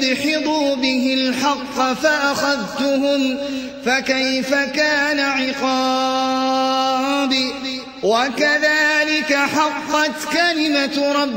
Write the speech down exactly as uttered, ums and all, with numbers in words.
ليدحضوا به الحق فأخذتهم فكيف كان عقاب وكذلك حقت كلمة ربك